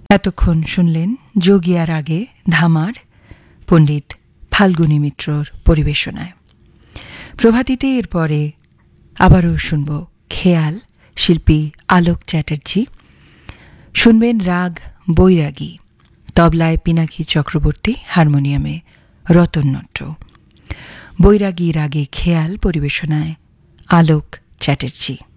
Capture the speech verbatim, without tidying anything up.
এতক্ষণ শুনলেন যোগিয়া রাগে ধামার পণ্ডিত ফাল্গুনী মিত্রর পরিবেশনায়। প্রভাতীতে এরপরে আবারও শুনব খেয়াল, শিল্পী আলোক চ্যাটার্জি। শুনবেন রাগ বৈরাগী, তবলায় পিনাকি চক্রবর্তী, হারমোনিয়ামে রতন নট্ট। বৈরাগী রাগে খেয়াল পরিবেশনায় আলোক চ্যাটার্জি।